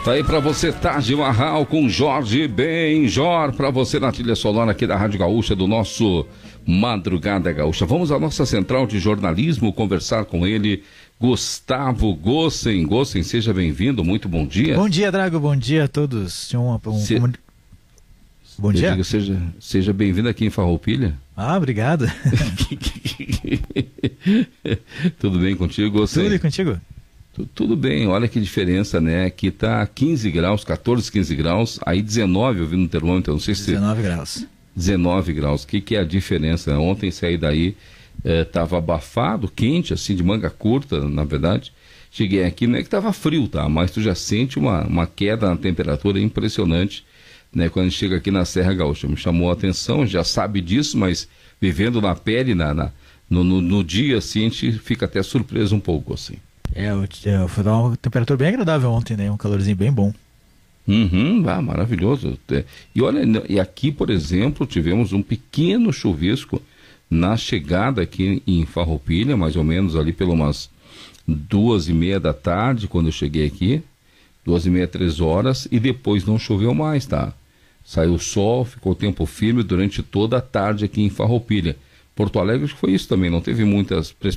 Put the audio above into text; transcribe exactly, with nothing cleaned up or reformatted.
Tá aí pra você, Taj Mahal com Jorge Benjor, pra você na trilha sonora aqui da Rádio Gaúcha, do nosso Madrugada Gaúcha. Vamos à nossa central de jornalismo conversar com ele, Gustavo Gossen. Gossen, seja bem-vindo, muito bom dia. Bom dia, Drago, bom dia a todos. Um, um, Se... um... Bom dia. Digo, seja, seja bem-vindo aqui em Farroupilha. Ah, obrigado. Tudo bem contigo, Gossen? Tudo e contigo? Tudo bem, olha que diferença, né? Aqui tá quinze graus, quatorze, quinze graus, aí dezenove, eu vi no termômetro, não sei se... dezenove graus. dezenove graus, o que, que é a diferença? Ontem saí daí, eh, tava abafado, quente, assim, de manga curta, na verdade. Cheguei aqui, não é que tava frio, tá? Mas tu já sente uma, uma queda na temperatura impressionante, né? Quando a gente chega aqui na Serra Gaúcha. Me chamou a atenção, já sabe disso, mas vivendo na pele, na, na, no, no, no dia, assim, a gente fica até surpreso um pouco, assim. É, foi uma temperatura bem agradável ontem, né? Um calorzinho bem bom. Uhum, ah, maravilhoso. E olha, e aqui, por exemplo, tivemos um pequeno chuvisco na chegada aqui em Farroupilha, mais ou menos ali pelas umas duas e meia da tarde, quando eu cheguei aqui, duas e meia, três horas, e depois não choveu mais, tá? Saiu o sol, ficou tempo firme durante toda a tarde aqui em Farroupilha. Porto Alegre foi isso também, não teve muitas